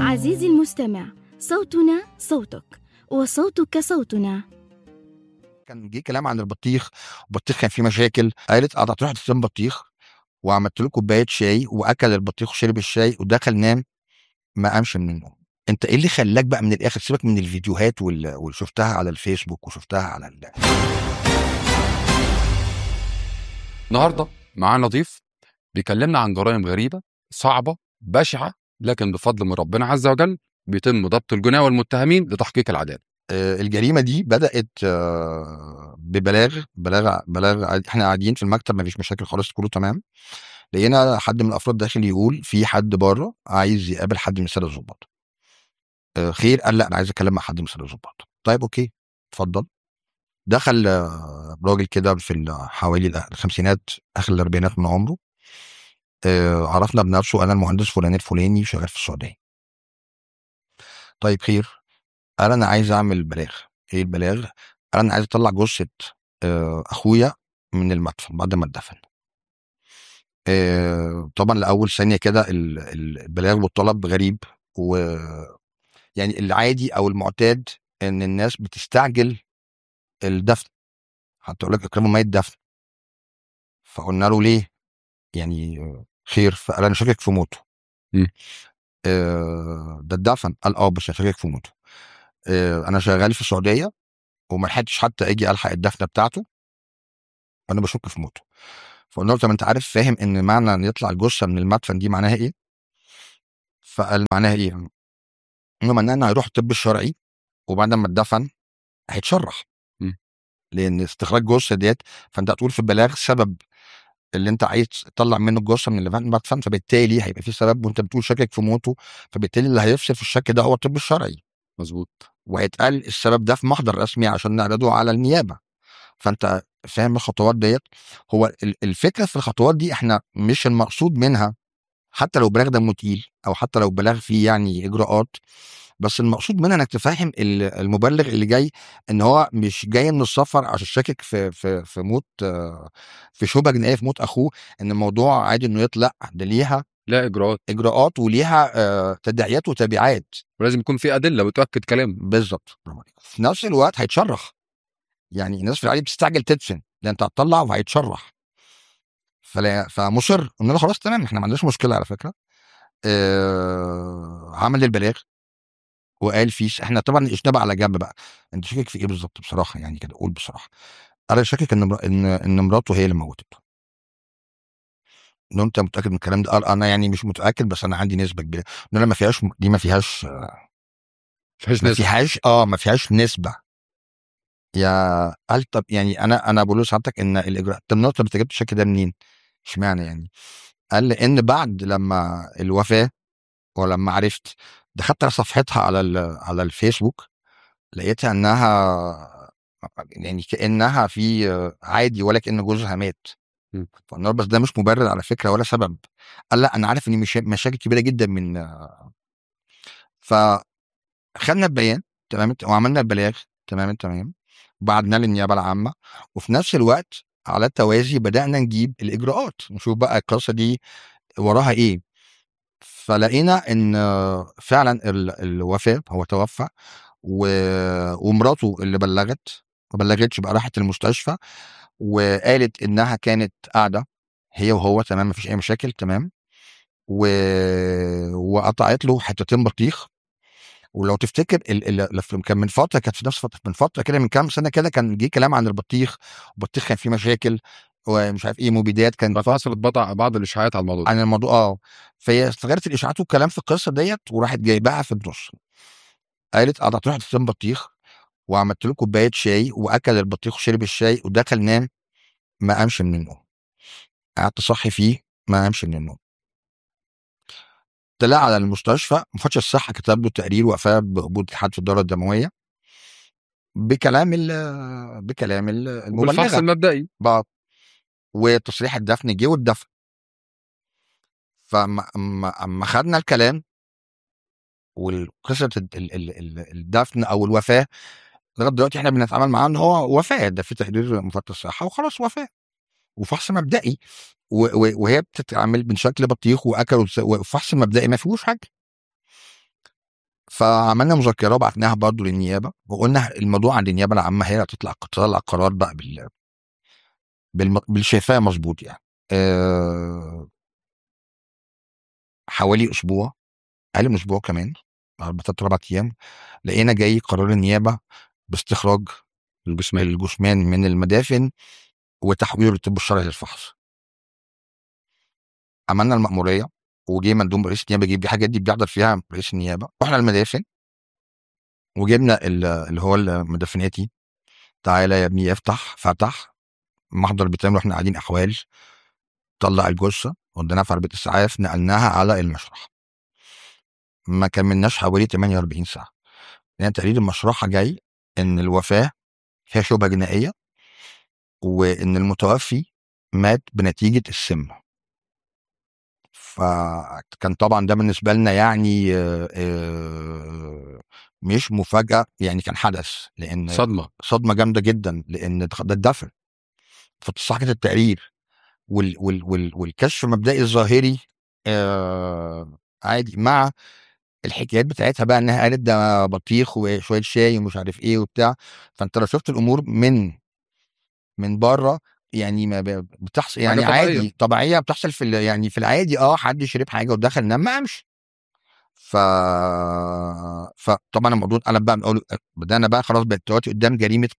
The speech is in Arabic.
عزيزي المستمع، صوتنا صوتك وصوتك صوتنا. كان جه كلام عن البطيخ، البطيخ كان فيه مشاكل. قالت هتروح تشتري بطيخ، وعملت له كوبايه شاي واكل البطيخ وشرب الشاي ودخل نام، ما قامش من النوم. انت ايه اللي خلاك بقى من الاخر سيبك من الفيديوهات واللي شفتها على الفيسبوك وشفتها على النهارده معانا ضيف بيكلمنا عن جرائم غريبه صعبه بشعه، لكن بفضل من ربنا عز وجل بيتم ضبط الجناه والمتهمين لتحقيق العداله. الجريمه دي بدات ببلاغ. احنا قاعدين في المكتب، ما فيش مشاكل خالص، كله تمام. لقينا حد من الافراد داخل يقول في حد بره عايز يقابل حد من الساده الضباط. خير؟ قال لا، انا عايز اتكلم مع حد من الساده الضباط. طيب اوكي، اتفضل. دخل راجل كده في حوالي الخمسينات اخر الاربعينات من عمره. عرفنا بنفسه، انا المهندس فلان الفلاني شغال في السعوديه. طيب خير؟ قال انا عايز اعمل بلاغ. ايه البلاغ؟ قال انا عايز اطلع جثه اخويا من المدفن بعد ما اتدفن. طبعا لاول ثانيه كده البلاغ والطلب غريب، ويعني العادي او المعتاد ان الناس بتستعجل الدفن، حتى يقول لك اكرموا ميت دفن. فقلنا له ليه؟ يعني خير؟ فقال انا شاكك في موته. ده الدفن. قال بس انا شاكك في موته. انا شغال في السعوديه وما لحقتش حتى اجي الحق الدفنه بتاعته، وانا بشك في موته. فقلنا له طب انت عارف فاهم ان معنى ان يطلع الجثه من المدفن دي معناها ايه؟ فقال معناها ايه؟ انه معناها انه هيروح الطب الشرعي، وبعد ما اتدفن هيتشرح. لان استخراج جثه ديت، فانت هتقول في البلاغ سبب اللي انت عايز تطلع منه الجثه من المدفن، فبالتالي هيبقى في سبب، وانت بتقول شاكك في موته، فبالتالي اللي هيفصل في الشك ده هو الطب الشرعي. مظبوط. وهيتقال السبب ده في محضر رسمي عشان نعرضه على النيابه. فانت فاهم الخطوات ديت. هو الفكره في الخطوات دي احنا مش المقصود منها، حتى لو بلاغ دمه تقيل او حتى لو بلاغ فيه يعني اجراءات، بس المقصود منها انك تفهم المبلغ اللي جاي ان هو مش جاي من السفر عشان شاكك في موت، في شبهه جنائيه في موت اخوه، ان الموضوع عادي انه يطلع. ده ليها لا اجراءات وليها تداعيات وتبعات، ولازم يكون في ادله بتؤكد كلامه. بالظبط. في نفس الوقت هيتشرح. يعني الناس في العادي بتستعجل تدفن، ده انت هتطلع وهيتشرح. فمصر قلنا له خلاص تمام، احنا ما عندناش مشكله على فكره. عمل البلاغ وقال فيش. احنا طبعا نقشنا على جنب بقى، انت شاكك في ايه بالظبط بصراحه؟ يعني كده قول بصراحه. انا شاكك ان مراته هي اللي موتته. ان انت متاكد من الكلام ده؟ قال انا يعني مش متاكد، بس انا عندي نسبه كبيره. ان ما فيهاش دي، ما فيهاش ما فيهاش نسبه. يا قال طب يعني انا بقول لسعادتك ان الاجراء. طب النقطه انت جبت الشك ده منين؟ اشمعنى يعني؟ قال لان بعد لما الوفاه ولما عرفت، دخلت على صفحتها على الفيسبوك، لقيتها انها يعني كانها في عادي، ولا كان جوزها مات. فقلنا بس ده مش مبرر على فكره ولا سبب. قال لا انا عارف ان مشاكل كبيره جدا من. فخدنا البيان تمام وعملنا البلاغ تمام، وبعدنا للنيابه العامه، وفي نفس الوقت على التوازي بدانا نجيب الاجراءات، نشوف بقى القصه دي وراها ايه. فلقينا ان فعلا الوفاه هو توفى، ومراته اللي ما بلغتش بقى، راحت المستشفى وقالت انها كانت قاعده هي وهو تمام، مفيش اي مشاكل تمام، وقطعت له حتتين بطيخ. ولو تفتكر كان من فتره، كانت في نفس فتره من فتره كده، من كام سنه كده، كان جه كلام عن البطيخ كان فيه مشاكل ومش عارف ايه، مبيدات. كان حصلت بعض الاشاعات على الموضوع عن الموضوع. فهي استغلت الاشاعات والكلام في القصه ديت، وراحت جايباها في النص. قالت قطعت له حتتين بطيخ وعملت له كوبايه شاي واكل البطيخ وشرب الشاي ودخل نام، ما قامش من النوم. قعدت صحي فيه، ما قامش من النوم. طلع على المستشفى، مفتش الصحه كتب له تقرير وفاه بهبوط الحاد في الدوره الدمويه، بكلام المبلغه والفحص المبدئي بقى، وتصريح الدفن جه والدفن. فاما خدنا الكلام وقصه الدفن او الوفاه، لغايه دلوقتي احنا بنتعامل معاه ان هو وفاه، ده في تقرير مفتش الصحه وخلاص وفاه وفحص مبدئي، وهي بتتعامل من شكل بطيخ واكل، وفحص مبدئي ما فيهوش حاجه. فعملنا مذكره وبعتناها برضه للنيابه، وقلنا الموضوع عند النيابه العامه هي تطلع قرار بقى بالشفاء مظبوط يعني. حوالي اسبوع، اقل من اسبوع كمان، 4 ايام، لقينا جاي قرار النيابه باستخراج الجثمان من المدافن وتحويله للطب الشرعي للفحص. عملنا المأمورية، وجه مندوب رئيس النيابه يجيب الحاجات دي، بيحضر فيها رئيس النيابه. رحنا المدافن وجبنا اللي هو المدفناتي، تعالى يا ابني افتح، فتح محضر بتاعنا، واحنا قاعدين احوال، طلع الجثه وديناها في عربيه اسعاف، نقلناها على المشرحه. ما كملناش حوالي 48 ساعه لان تقرير المشرحه جاي ان الوفاه فيها شبهه جنائيه، وان المتوفي مات بنتيجه السم. فكان طبعا ده بالنسبه لنا يعني مش مفاجاه يعني، كان حدث، لان صدمه جامده جدا، لان ده الدفن في صحه التقرير والكشف المبدئي الظاهري عادي، مع الحكايات بتاعتها بقى انها قالت ده بطيخ وشويه شاي ومش عارف ايه وبتاع. فانت لو شفت الامور من بره يعني ما بتحصل يعني عادي طبيعيه بتحصل في يعني في العادي، حد شرب حاجه ودخل نام ما قامش. فطبعا الموضوع انا بقى بدانا بقى خلاص بقت دلوقتي قدام جريمه